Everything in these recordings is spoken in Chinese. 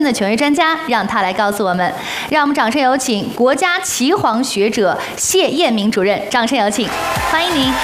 的权威专家，让他来告诉我们。让我们掌声有请国家岐黄学者谢彦明主任，掌声有请，欢迎您。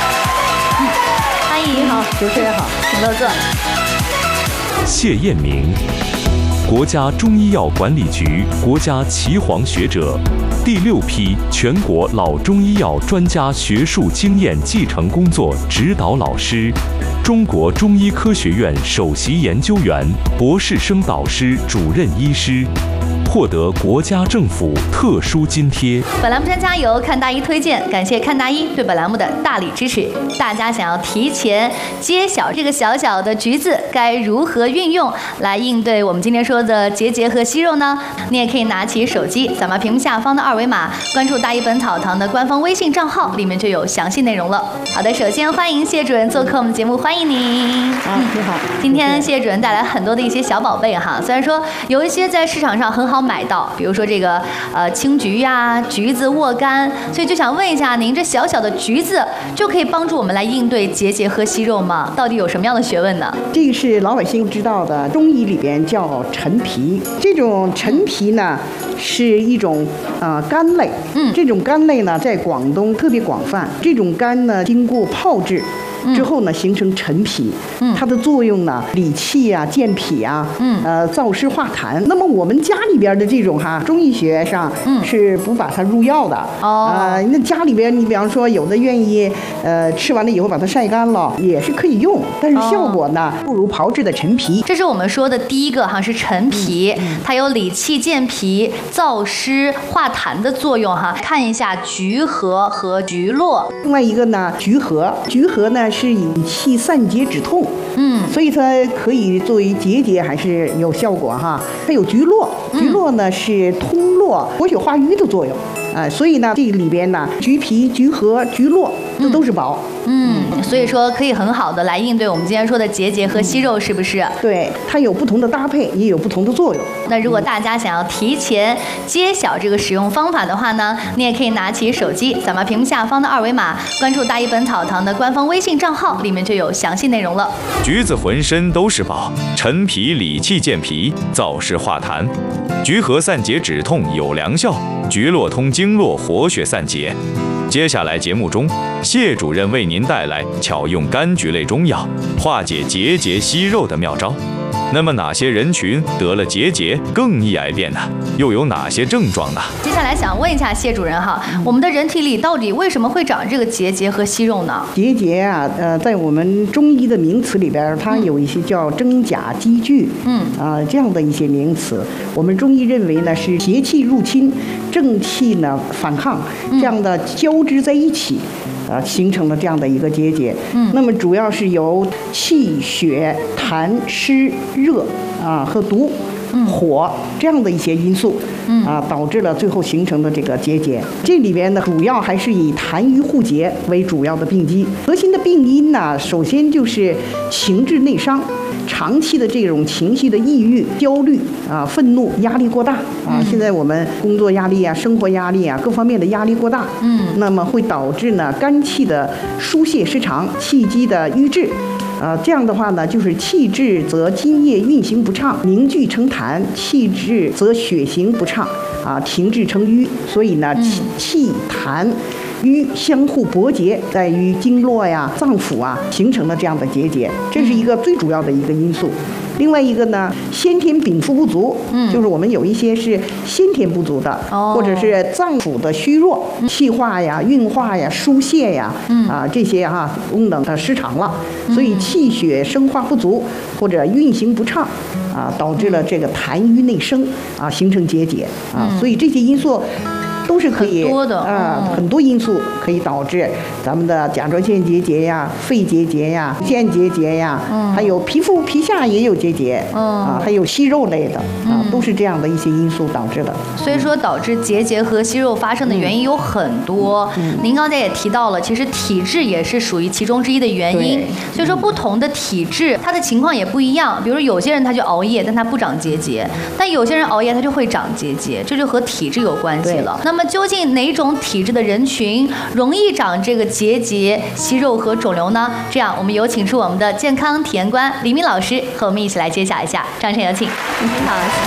欢迎， 你好，主持人好， 请落座。 谢彦明，国家中医药管理局国家岐黄学者，第6批全国老中医药专家学术经验继承工作指导老师，中国中医科学院首席研究员、博士生导师、主任医师，获得国家政府特殊津贴。 本栏目专家由看大医推荐，感谢看大医对本栏目的大力支持。大家想要提前揭晓这个小小的橘子该如何运用来应对我们今天说的结节和息肉呢？你也可以拿起手机，扫描屏幕下方的2维码，关注大医本草堂的官方微信账号，里面就有详细内容了。好的，首先欢迎谢主任做客我们节目，欢迎您。 你好。 今天谢主任带来很多的一些小宝贝哈，虽然说有一些在市场上很好买到，比如说这个青桔呀、橘子、沃柑，所以就想问一下您，这小小的橘子就可以帮助我们来应对结节和息肉吗？到底有什么样的学问呢？ 这个是老百姓知道的，中医里边叫陈皮。这种陈皮呢是一种柑类，这种柑类呢在广东特别广泛。这种柑呢经过泡制之后呢，形成陈皮，它的作用呢，理气啊、健脾啊，燥湿化痰。那么我们家里边的这种中医学上是不把它入药的。那家里边你比方说有的愿意吃完了以后把它晒干了，也是可以用，但是效果呢不如炮制的陈皮。 这是我们说的第一个是陈皮，它有理气健脾、燥湿化痰的作用哈。看一下橘核和橘络。 另外一个呢，橘核呢是以气散结止痛，所以它可以作为结节还是有效果哈。还有橘络，橘络呢是通络、活血化瘀的作用，所以呢这里边呢，橘皮、橘核、橘络这都是宝。 所以说可以很好的来应对我们今天说的结节和息肉，是不是？ 对，它有不同的搭配，也有不同的作用。 那如果大家想要提前揭晓这个使用方法的话呢，你也可以拿起手机，扫描屏幕下方的2维码，关注大医本草堂的官方微信账号，里面就有详细内容了。 橘子浑身都是宝，陈皮理气健脾、燥湿化痰，橘核散结止痛有良效，橘络通经络、活血散结。接下来节目中，谢主任为您带来巧用柑橘类中药化解结节息肉的妙招。那么哪些人群得了结节更易癌变呢？又有哪些症状呢？ 接下来想问一下谢主任哈，我们的人体里到底为什么会长这个结节和息肉呢？ 结节啊，在我们中医的名词里边，它有一些叫真假积聚，这样的一些名词。我们中医认为呢，是邪气入侵，正气呢反抗，这样的交织在一起。形成了这样的一个结节，那么主要是由气血痰湿热和毒火这样的一些因素导致了最后形成的这个结节。这里边呢，主要还是以痰瘀互结为主要的病机。核心的病因呢，首先就是情志内伤。长期的这种情绪的抑郁、焦虑愤怒、压力过大现在我们工作压力生活压力各方面的压力过大，那么会导致呢肝气的疏泄失常，气机的瘀滞。这样的话呢，就是气滞则津液运行不畅，凝聚成痰；气滞则血行不畅，停滞成瘀。所以呢，气痰瘀相互搏结，在于经络脏腑形成了这样的结节，这是一个最主要的一个因素。另外一个呢，先天禀赋不足，就是我们有一些是先天不足的，或者是脏腑的虚弱，气化运化疏泄这些功能失常了，所以气血生化不足或者运行不畅导致了这个痰瘀内生形成结节所以这些因素都是可以很多的很多因素可以导致咱们的甲状腺结节肺结节腺结节还有皮肤皮下也有结节还有息肉类的都是这样的一些因素导致的。 所以说导致结节和息肉发生的原因有很多，您刚才也提到了，其实体质也是属于其中之一的原因。所以说不同的体质，它的情况也不一样。比如有些人他就熬夜，但他不长结节；但有些人熬夜他就会长结节，这就和体质有关系了。那么究竟哪种体质的人群容易长这个结节、息肉和肿瘤呢？这样，我们有请出我们的健康体验官李明老师和我们一起来揭晓一下。掌声有请。你好。